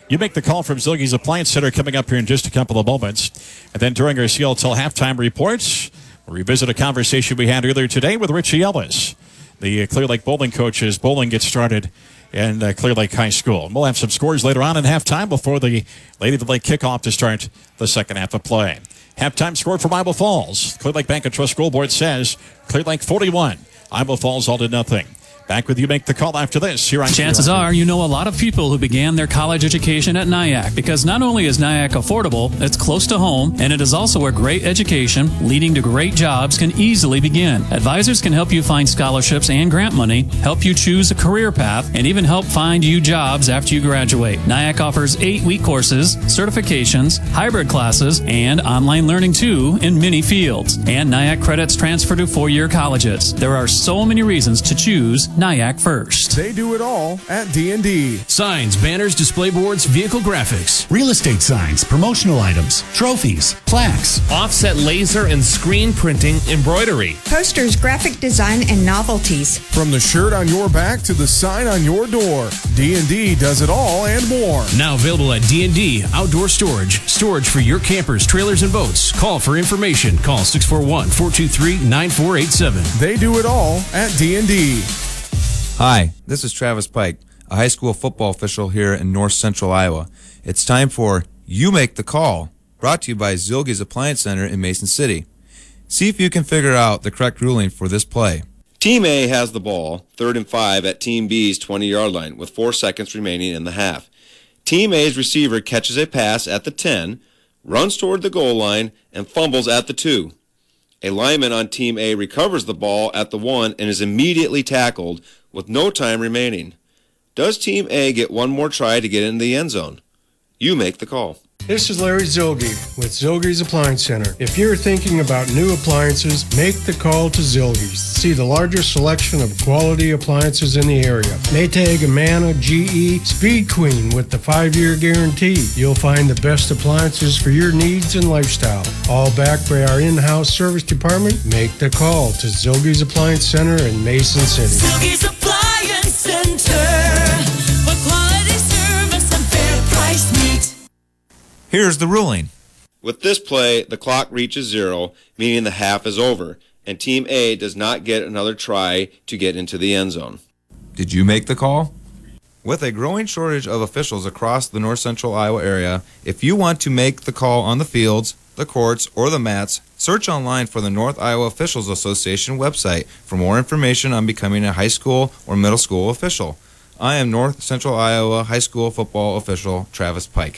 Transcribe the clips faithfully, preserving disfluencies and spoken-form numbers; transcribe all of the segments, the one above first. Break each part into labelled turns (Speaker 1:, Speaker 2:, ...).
Speaker 1: You make the call from Zilge's Appliance Center coming up here in just a couple of moments. And then during our C L T L halftime reports, we'll revisit a conversation we had earlier today with Richie Ellis, the Clear Lake bowling coach, as bowling gets started in uh, Clear Lake High School. And we'll have some scores later on in halftime before the Lady of the Lake kickoff to start the second half of play. Halftime score for Iowa Falls. Clear Lake Bank and Trust School Board says Clear Lake forty-one, Iowa Falls all to nothing. Back with you, make the call after this. Here on
Speaker 2: Chances are you know a lot of people who began their college education at NIAC, because not only is NIAC affordable, it's close to home, and it is also where great education leading to great jobs can easily begin. Advisors can help you find scholarships and grant money, help you choose a career path, and even help find you jobs after you graduate. NIAC offers eight-week courses, certifications, hybrid classes, and online learning too in many fields. And NIAC credits transfer to four-year colleges. There are so many reasons to choose NIAC first.
Speaker 3: They do it all at D and D.
Speaker 4: Signs, banners, display boards, vehicle graphics,
Speaker 5: real estate signs, promotional items, trophies, plaques,
Speaker 6: offset laser and screen printing, embroidery,
Speaker 7: posters, graphic design, and novelties.
Speaker 3: From the shirt on your back to the sign on your door, D and D does it all and more.
Speaker 4: Now available at D and D Outdoor Storage. Storage for your campers, trailers, and boats. Call for information. Call six four one, four two three, nine four eight seven.
Speaker 3: They do it all at D and D.
Speaker 8: Hi, this is Travis Pike, a high school football official here in north central Iowa. It's time for You Make the Call, brought to you by Zilge's Appliance Center in Mason City. See if you can figure out the correct ruling for this play.
Speaker 9: Team A has the ball, third and five at Team B's twenty-yard line with four seconds remaining in the half. Team A's receiver catches a pass at the ten, runs toward the goal line, and fumbles at the two. A lineman on Team A recovers the ball at the one and is immediately tackled with no time remaining. Does Team A get one more try to get into the end zone? You make the call.
Speaker 10: This is Larry Zilge with Zilge's Appliance Center. If you're thinking about new appliances, make the call to Zilge's. See the largest selection of quality appliances in the area. Maytag, Amana, G E, Speed Queen with the five-year guarantee. You'll find the best appliances for your needs and lifestyle. All backed by our in-house service department. Make the call to Zilge's Appliance Center in Mason City.
Speaker 11: Zilge's Appliance Center for quality service and fair price meet.
Speaker 8: Here's the ruling.
Speaker 9: With this play, the clock reaches zero, meaning the half is over, and Team A does not get another try to get into the end zone.
Speaker 8: Did you make the call? With a growing shortage of officials across the north central Iowa area, if you want to make the call on the fields, the courts, or the mats, search online for the North Iowa Officials Association website for more information on becoming a high school or middle school official. I am North Central Iowa High School football official Travis Pike.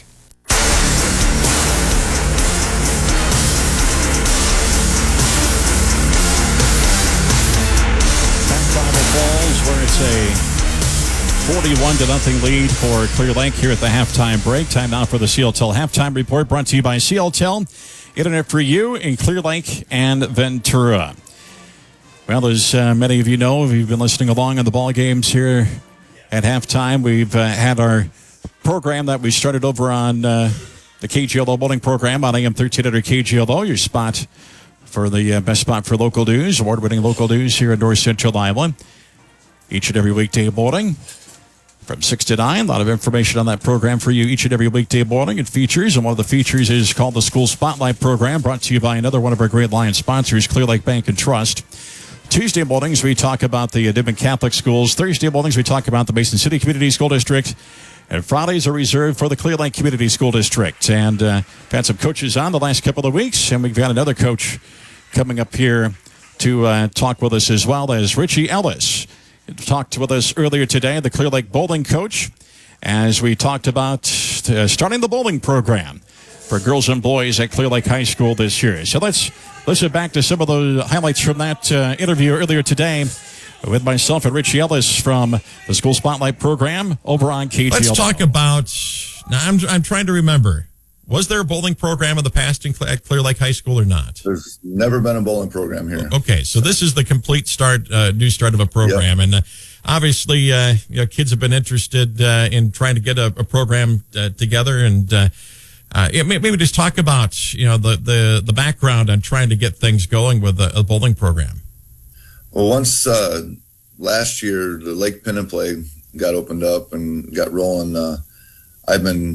Speaker 1: Where it's a forty-one to nothing lead for Clear Lake here at the halftime break. Time now for the C L T L halftime report, brought to you by C L T L, Internet for you in Clear Lake and Ventura. Well, as uh, many of you know, if you've been listening along on the ball games here at halftime, we've uh, had our program that we started over on uh, the K G L O bowling program on A M thirteen hundred K G L O, your spot for the uh, best spot for local news, award-winning local news here in north central Iowa. Each and every weekday morning from six to nine. A lot of information on that program for you each and every weekday morning. It features, and one of the features is called the School Spotlight Program, brought to you by another one of our great Lion sponsors, Clear Lake Bank and Trust. Tuesday mornings, we talk about the Edmond Catholic Schools. Thursday mornings, we talk about the Mason City Community School District. And Fridays are reserved for the Clear Lake Community School District. And uh, we've had some coaches on the last couple of weeks, and we've got another coach coming up here to uh, talk with us as well as Richie Ellis. Talked with us earlier today, the Clear Lake bowling coach, as we talked about uh, starting the bowling program for girls and boys at Clear Lake High School this year. So let's listen back to some of the highlights from that uh, interview earlier today with myself and Richie Ellis from the School Spotlight Program over on K G L O.
Speaker 12: Let's talk about, now I'm, I'm trying to remember, was there a bowling program in the past in, at Clear Lake High School or not?
Speaker 13: There's never been a bowling program here.
Speaker 12: Okay, so this is the complete start, uh, new start of a program. Yep. And uh, obviously, uh, you know, kids have been interested uh, in trying to get a, a program uh, together. And uh, uh, maybe just talk about, you know, the, the, the background on trying to get things going with a, a bowling program.
Speaker 13: Well, once uh, last year, the Lake Pin and Play got opened up and got rolling, uh, I've been